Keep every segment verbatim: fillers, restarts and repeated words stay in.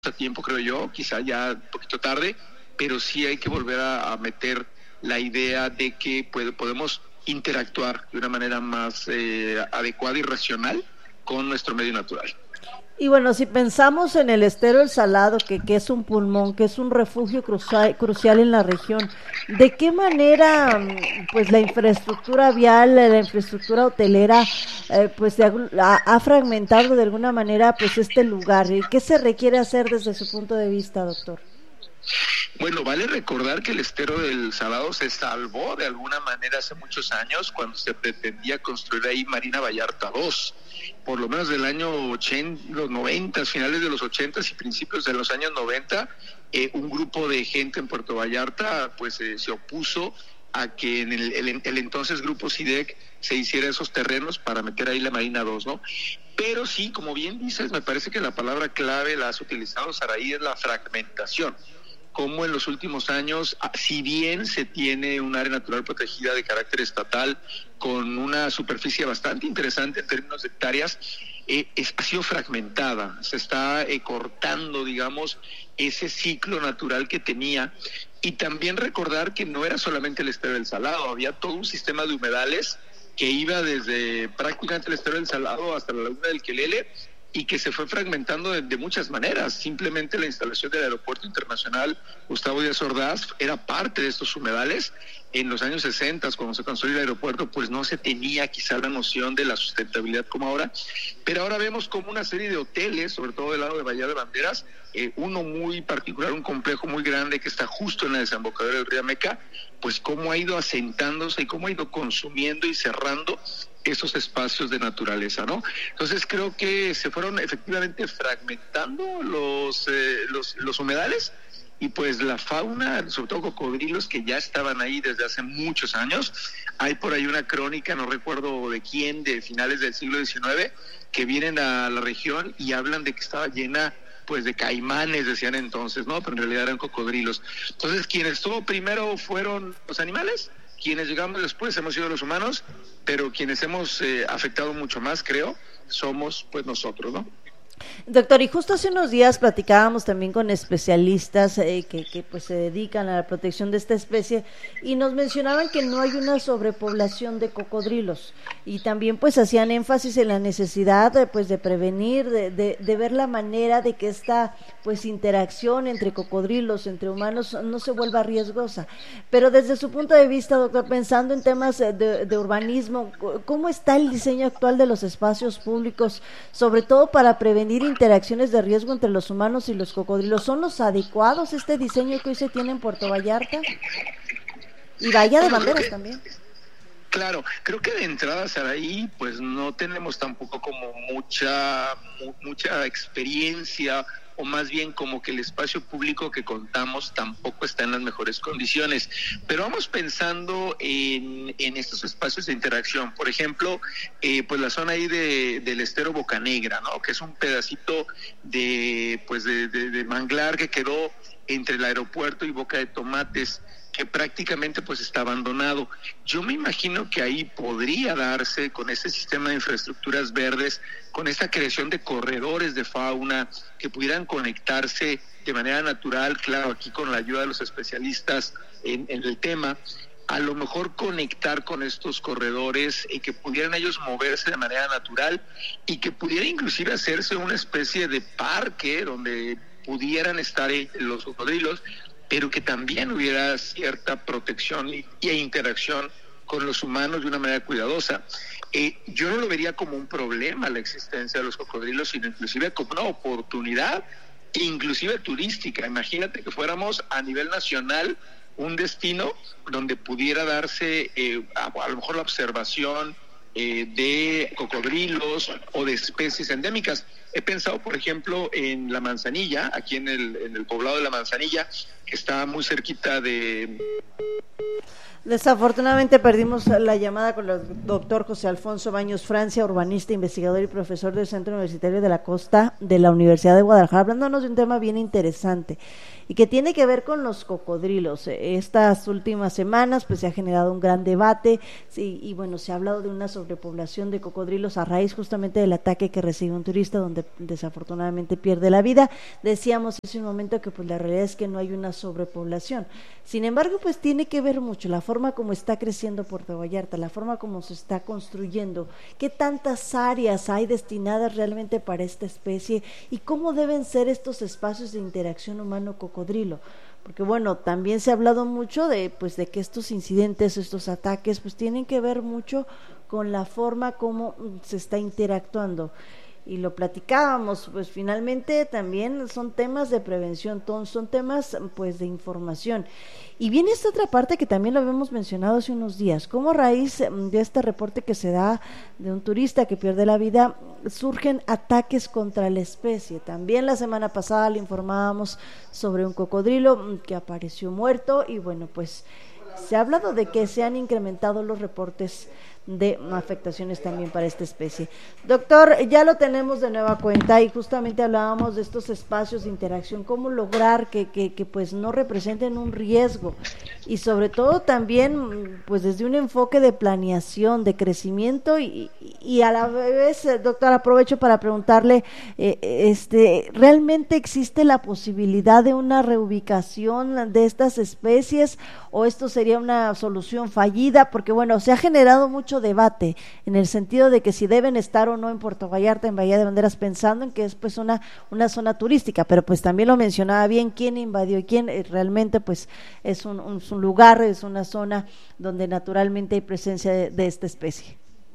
a tiempo, creo yo, quizá ya un poquito tarde, pero sí hay que volver a, a meter la idea de que puede, podemos interactuar de una manera más eh, adecuada y racional con nuestro medio natural. Y bueno, si pensamos en el estero El Salado, que, que es un pulmón, que es un refugio crucial, crucial en la región, ¿de qué manera pues la infraestructura vial, la infraestructura hotelera, eh, pues de, ha, ha fragmentado de alguna manera pues este lugar? ¿Y qué se requiere hacer desde su punto de vista, doctor? Bueno, vale recordar que el estero del Salado se salvó de alguna manera hace muchos años cuando se pretendía construir ahí Marina Vallarta dos. Por lo menos del año ochenta, los noventa, finales de los ochenta y principios de los años noventa, eh, un grupo de gente en Puerto Vallarta pues eh, se opuso a que en el, el, el entonces grupo SIDEC se hiciera esos terrenos para meter ahí la Marina dos, ¿no? Pero sí, como bien dices, me parece que la palabra clave la has utilizado, Saraí, es la fragmentación. Como en los últimos años, si bien se tiene un área natural protegida de carácter estatal con una superficie bastante interesante en términos de hectáreas, eh, es, ha sido fragmentada, se está eh, cortando, digamos, ese ciclo natural que tenía. Y también recordar que no era solamente el estero del Salado, había todo un sistema de humedales que iba desde prácticamente el estero del Salado hasta la laguna del Quelele, y que se fue fragmentando de, de muchas maneras. Simplemente la instalación del Aeropuerto Internacional Gustavo Díaz Ordaz era parte de estos humedales. En los años sesenta, cuando se construyó el aeropuerto, pues no se tenía quizá la noción de la sustentabilidad como ahora, pero ahora vemos como una serie de hoteles, sobre todo del lado de Bahía de Banderas, eh, uno muy particular, un complejo muy grande que está justo en la desembocadura del río Ameca, pues cómo ha ido asentándose y cómo ha ido consumiendo y cerrando esos espacios de naturaleza, ¿no? Entonces creo que se fueron efectivamente fragmentando los, eh, los, los humedales, y pues la fauna, sobre todo cocodrilos que ya estaban ahí desde hace muchos años. Hay por ahí una crónica, no recuerdo de quién, de finales del siglo diecinueve, que vienen a la región y hablan de que estaba llena pues de caimanes, decían entonces, ¿no? Pero en realidad eran cocodrilos. Entonces quienes estuvo primero fueron los animales, quienes llegamos después hemos sido los humanos, pero quienes hemos eh, afectado mucho más, creo, somos pues nosotros, ¿no? Doctor, y justo hace unos días platicábamos también con especialistas eh, que, que pues se dedican a la protección de esta especie, y nos mencionaban que no hay una sobrepoblación de cocodrilos, y también pues hacían énfasis en la necesidad de, pues de prevenir, de, de, de ver la manera de que esta pues interacción entre cocodrilos, entre humanos, no se vuelva riesgosa. Pero desde su punto de vista, doctor, pensando en temas de, de urbanismo, ¿cómo está el diseño actual de los espacios públicos, sobre todo para prevenir interacciones de riesgo entre los humanos y los cocodrilos? ¿Son los adecuados este diseño que hoy se tiene en Puerto Vallarta? Y Bahía de Banderas también. Claro, creo que de entrada, Saraí, pues no tenemos tampoco como mucha, mu- mucha experiencia, o más bien como que el espacio público que contamos tampoco está en las mejores condiciones. Pero vamos pensando en, en estos espacios de interacción. Por ejemplo, eh, pues la zona ahí de, del estero Bocanegra, ¿no? Que es un pedacito de, pues de, de, de manglar que quedó entre el aeropuerto y Boca de Tomates, que prácticamente pues está abandonado. Yo me imagino que ahí podría darse, con este sistema de infraestructuras verdes, con esta creación de corredores de fauna que pudieran conectarse de manera natural, claro, aquí con la ayuda de los especialistas en, en el tema, a lo mejor conectar con estos corredores y que pudieran ellos moverse de manera natural, y que pudiera inclusive hacerse una especie de parque donde pudieran estar los cocodrilos, pero que también hubiera cierta protección y, e interacción con los humanos de una manera cuidadosa. Eh, yo no lo vería como un problema la existencia de los cocodrilos, sino inclusive como una oportunidad, inclusive turística. Imagínate que fuéramos a nivel nacional un destino donde pudiera darse eh, a, a lo mejor la observación eh, de cocodrilos o de especies endémicas. He pensado, por ejemplo, en La Manzanilla, aquí en el, en el poblado de La Manzanilla, que está muy cerquita de... Desafortunadamente perdimos la llamada con el doctor José Alfonso Baños Francia, urbanista, investigador y profesor del Centro Universitario de la Costa de la Universidad de Guadalajara, hablándonos de un tema bien interesante y que tiene que ver con los cocodrilos. Estas últimas semanas pues se ha generado un gran debate, sí, y bueno, se ha hablado de una sobrepoblación de cocodrilos a raíz justamente del ataque que recibe un turista donde desafortunadamente pierde la vida. Decíamos hace un momento que pues la realidad es que no hay una sobrepoblación. Sin embargo, pues tiene que ver mucho la forma como está creciendo Puerto Vallarta, la forma como se está construyendo, qué tantas áreas hay destinadas realmente para esta especie y cómo deben ser estos espacios de interacción humano-cocodrilo. Porque bueno, también se ha hablado mucho de pues de que estos incidentes, estos ataques, pues tienen que ver mucho con la forma como se está interactuando. Y lo platicábamos, pues finalmente también son temas de prevención, son temas pues de información. Y viene esta otra parte que también lo habíamos mencionado hace unos días, cómo a raíz de este reporte que se da de un turista que pierde la vida, surgen ataques contra la especie. También la semana pasada le informábamos sobre un cocodrilo que apareció muerto y bueno, pues se ha hablado de que se han incrementado los reportes de afectaciones también para esta especie. Doctor, ya lo tenemos de nueva cuenta y justamente hablábamos de estos espacios de interacción, cómo lograr que, que, que pues no representen un riesgo y sobre todo también pues desde un enfoque de planeación, de crecimiento y, y a la vez, doctor, aprovecho para preguntarle, eh, este, ¿realmente existe la posibilidad de una reubicación de estas especies o esto sería una solución fallida? Porque bueno, se ha generado mucho debate en el sentido de que si deben estar o no en Puerto Vallarta, en Bahía de Banderas, pensando en que es pues una, una zona turística, pero pues también lo mencionaba bien, quién invadió y quién eh, realmente pues es un, un, un lugar, es una zona donde naturalmente hay presencia de, de esta especie.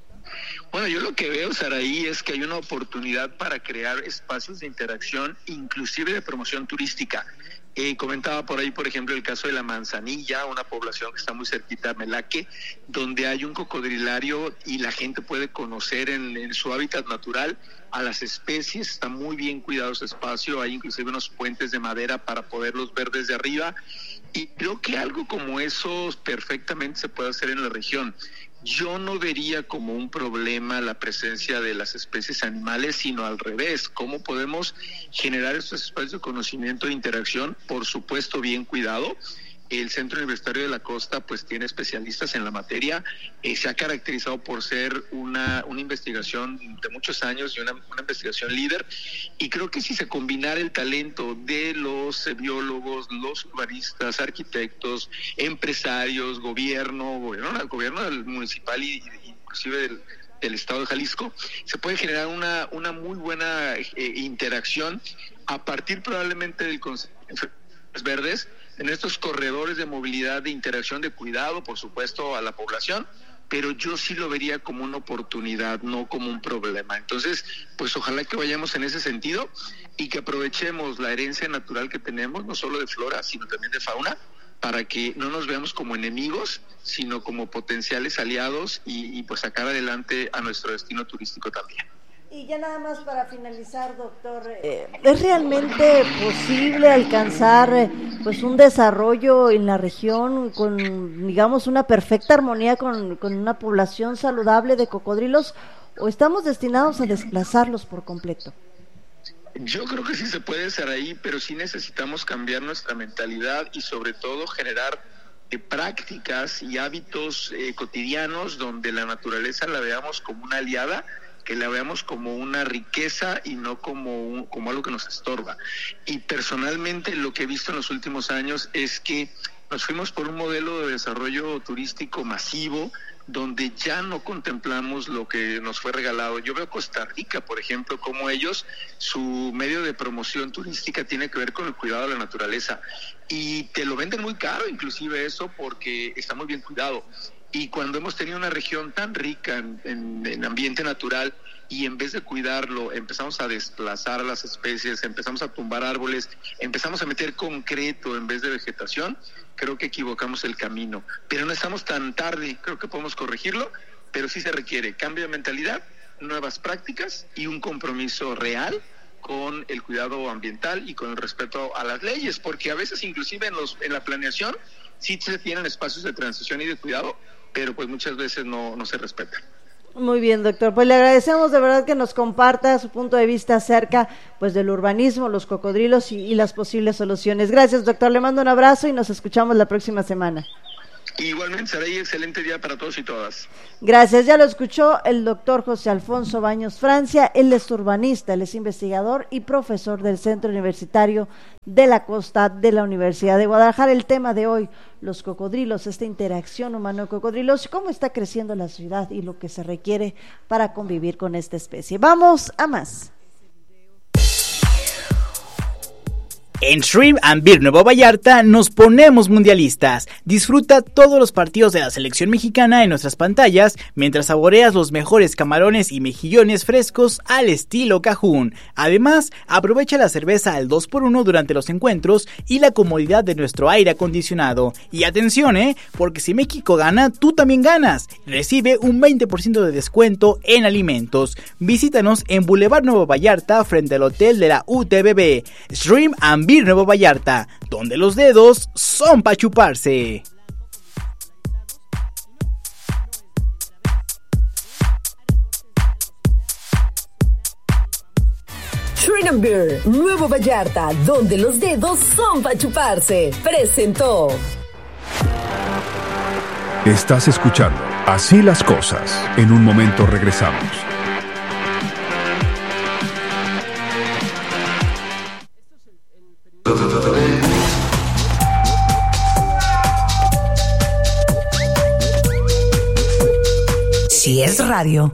Bueno, yo lo que veo, Saraí, es que hay una oportunidad para crear espacios de interacción, inclusive de promoción turística. Eh, comentaba por ahí, por ejemplo, el caso de la Manzanilla, una población que está muy cerquita de Melaque, donde hay un cocodrilario y la gente puede conocer en, en su hábitat natural a las especies. Está muy bien cuidado ese espacio, hay inclusive unos puentes de madera para poderlos ver desde arriba, y creo que algo como eso perfectamente se puede hacer en la región. Yo no vería como un problema la presencia de las especies animales, sino al revés, cómo podemos generar estos espacios de conocimiento e interacción, por supuesto bien cuidado. El Centro Universitario de la Costa pues tiene especialistas en la materia, eh, se ha caracterizado por ser una, una investigación de muchos años y una, una investigación líder, y creo que si se combinara el talento de los eh, biólogos, los urbanistas, arquitectos, empresarios, gobierno, gobierno, gobierno del municipal y, y inclusive del, del estado de Jalisco, se puede generar una, una muy buena eh, interacción a partir probablemente del concepto de verdes, en estos corredores de movilidad, de interacción, de cuidado, por supuesto, a la población, pero yo sí lo vería como una oportunidad, no como un problema. Entonces, pues ojalá que vayamos en ese sentido y que aprovechemos la herencia natural que tenemos, no solo de flora, sino también de fauna, para que no nos veamos como enemigos, sino como potenciales aliados y, y pues sacar adelante a nuestro destino turístico también. Y ya nada más para finalizar, doctor, eh, ¿es realmente posible alcanzar eh, pues un desarrollo en la región con, digamos, una perfecta armonía con, con una población saludable de cocodrilos, o estamos destinados a desplazarlos por completo? Yo creo que sí se puede hacer ahí, pero sí necesitamos cambiar nuestra mentalidad y sobre todo generar eh, prácticas y hábitos eh, cotidianos donde la naturaleza la veamos como una aliada, que la veamos como una riqueza y no como, un, como algo que nos estorba. Y personalmente lo que he visto en los últimos años es que nos fuimos por un modelo de desarrollo turístico masivo, donde ya no contemplamos lo que nos fue regalado. Yo veo Costa Rica, por ejemplo, como ellos, su medio de promoción turística tiene que ver con el cuidado de la naturaleza. Y te lo venden muy caro, inclusive eso, porque está muy bien cuidado. Y cuando hemos tenido una región tan rica en, en, en ambiente natural y en vez de cuidarlo empezamos a desplazar a las especies, empezamos a tumbar árboles, empezamos a meter concreto en vez de vegetación, creo que equivocamos el camino. Pero no estamos tan tarde, creo que podemos corregirlo, pero sí se requiere cambio de mentalidad, nuevas prácticas y un compromiso real con el cuidado ambiental y con el respeto a las leyes, porque a veces inclusive en, los, en la planeación sí se tienen espacios de transición y de cuidado, pero pues muchas veces no, no se respetan. Muy bien, doctor. Pues le agradecemos de verdad que nos comparta su punto de vista acerca pues del urbanismo, los cocodrilos y, y las posibles soluciones. Gracias, doctor. Le mando un abrazo y nos escuchamos la próxima semana. Igualmente, será un excelente día para todos y todas. Gracias, ya lo escuchó el doctor José Alfonso Baños Francia. Él es urbanista, él es investigador y profesor del Centro Universitario de la Costa de la Universidad de Guadalajara. El tema de hoy, los cocodrilos, esta interacción humano-cocodrilos, cómo está creciendo la ciudad y lo que se requiere para convivir con esta especie. Vamos a más. En Shrimp and Beer Nuevo Vallarta nos ponemos mundialistas. Disfruta todos los partidos de la selección mexicana en nuestras pantallas mientras saboreas los mejores camarones y mejillones frescos al estilo Cajún. Además, aprovecha la cerveza al dos por uno durante los encuentros y la comodidad de nuestro aire acondicionado. Y atención, eh, porque si México gana, tú también ganas. Recibe un veinte por ciento de descuento en alimentos. Visítanos en Boulevard Nuevo Vallarta frente al hotel de la U T B B. Shrimp and Beer Nuevo Vallarta, donde los dedos son para chuparse. Shrimp and Beer Nuevo Vallarta, donde los dedos son para chuparse. Presentó. Estás escuchando Así las cosas. En un momento regresamos. Si es radio,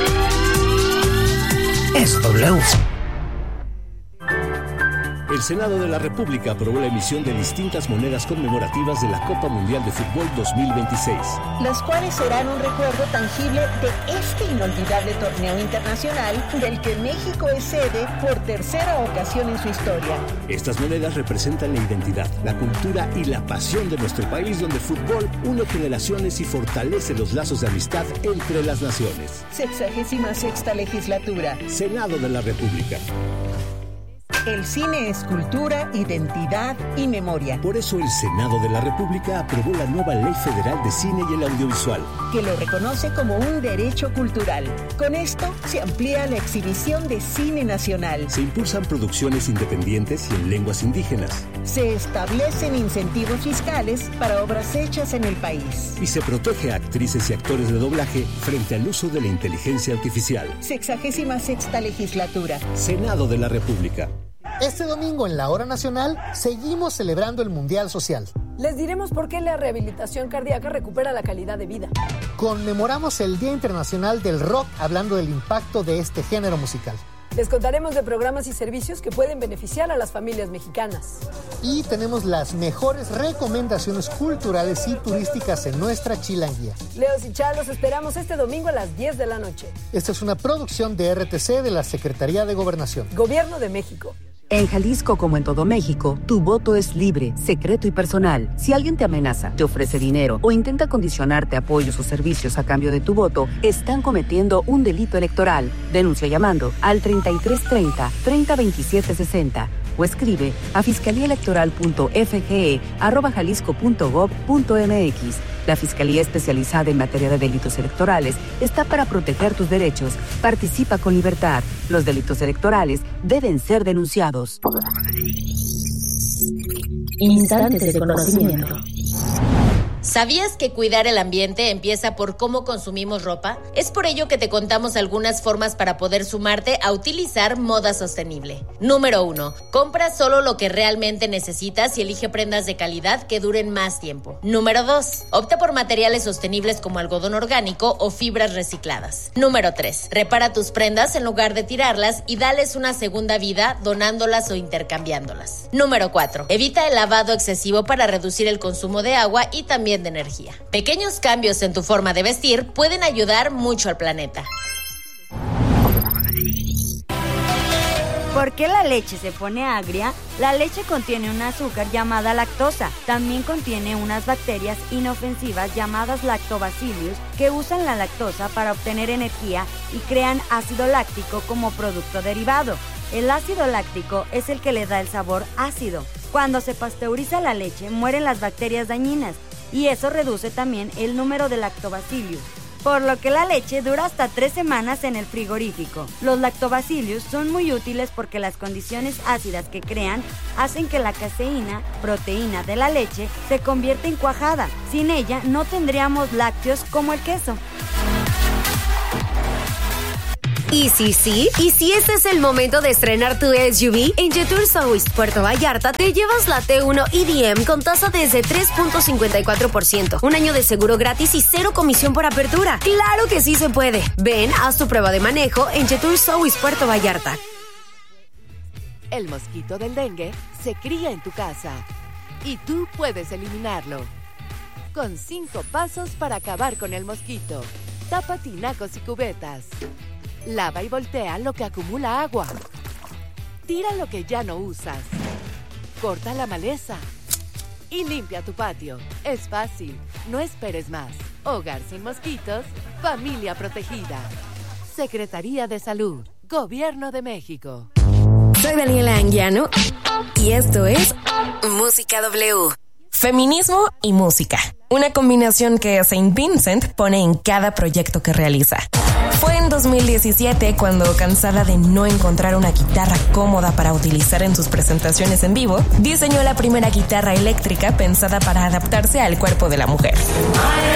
es W. El Senado de la República aprobó la emisión de distintas monedas conmemorativas de la Copa Mundial de Fútbol dos mil veintiséis. Las cuales serán un recuerdo tangible de este inolvidable torneo internacional del que México es sede por tercera ocasión en su historia. Estas monedas representan la identidad, la cultura y la pasión de nuestro país, donde el fútbol une generaciones y fortalece los lazos de amistad entre las naciones. Sexagésima sexta legislatura. Senado de la República. El cine es cultura, identidad y memoria. Por eso el Senado de la República aprobó la nueva Ley Federal de Cine y el Audiovisual, que lo reconoce como un derecho cultural. Con esto se amplía la exhibición de cine nacional. Se impulsan producciones independientes y en lenguas indígenas. Se establecen incentivos fiscales para obras hechas en el país. Y se protege a actrices y actores de doblaje frente al uso de la inteligencia artificial. Sexagésima sexta legislatura. Senado de la República. Este domingo en la Hora Nacional seguimos celebrando el Mundial Social. Les diremos por qué la rehabilitación cardíaca recupera la calidad de vida. Conmemoramos el Día Internacional del Rock hablando del impacto de este género musical. Les contaremos de programas y servicios que pueden beneficiar a las familias mexicanas. Y tenemos las mejores recomendaciones culturales y turísticas en nuestra chilanguía. Leos y Chá, los esperamos este domingo a las diez de la noche. Esta es una producción de R T C de la Secretaría de Gobernación. Gobierno de México. En Jalisco, como en todo México, tu voto es libre, secreto y personal. Si alguien te amenaza, te ofrece dinero o intenta condicionarte apoyos o servicios a cambio de tu voto, están cometiendo un delito electoral. Denuncia llamando al treinta y tres treinta, treinta veintisiete sesenta o escribe a fiscaliaelectoral.fge arroba jalisco punto gob punto mx. La Fiscalía Especializada en Materia de Delitos Electorales está para proteger tus derechos. Participa con libertad. Los delitos electorales deben ser denunciados. Instantes de conocimiento. ¿Sabías que cuidar el ambiente empieza por cómo consumimos ropa? Es por ello que te contamos algunas formas para poder sumarte a utilizar moda sostenible. Número uno. Compra solo lo que realmente necesitas y elige prendas de calidad que duren más tiempo. Número dos. Opta por materiales sostenibles como algodón orgánico o fibras recicladas. Número tres. Repara tus prendas en lugar de tirarlas y dales una segunda vida donándolas o intercambiándolas. Número cuatro. Evita el lavado excesivo para reducir el consumo de agua y también de energía. Pequeños cambios en tu forma de vestir pueden ayudar mucho al planeta. ¿Por qué la leche se pone agria? La leche contiene un azúcar llamada lactosa. También contiene unas bacterias inofensivas llamadas lactobacillus que usan la lactosa para obtener energía y crean ácido láctico como producto derivado. El ácido láctico es el que le da el sabor ácido. Cuando se pasteuriza la leche, mueren las bacterias dañinas y eso reduce también el número de lactobacillus, por lo que la leche dura hasta tres semanas en el frigorífico. Los lactobacillus son muy útiles porque las condiciones ácidas que crean hacen que la caseína, proteína de la leche, se convierta en cuajada. Sin ella no tendríamos lácteos como el queso. Y si sí, y si este es el momento de estrenar tu S U V, en Jetour South Puerto Vallarta te llevas la T uno E D M con tasa desde tres punto cincuenta y cuatro por ciento, un año de seguro gratis y cero comisión por apertura. ¡Claro que sí se puede! Ven, haz tu prueba de manejo en Jetour South Puerto Vallarta. El mosquito del dengue se cría en tu casa y tú puedes eliminarlo. Con cinco pasos para acabar con el mosquito. Tapa tinacos y cubetas. Lava y voltea lo que acumula agua. Tira lo que ya no usas. Corta la maleza. Y limpia tu patio. Es fácil. No esperes más. Hogar sin mosquitos. Familia protegida. Secretaría de Salud. Gobierno de México. Soy Daniela Anguiano y esto es Música W. Feminismo y música. Una combinación que Saint Vincent pone en cada proyecto que realiza. Fue en dos mil diecisiete cuando, cansada de no encontrar una guitarra cómoda para utilizar en sus presentaciones en vivo, diseñó la primera guitarra eléctrica pensada para adaptarse al cuerpo de la mujer.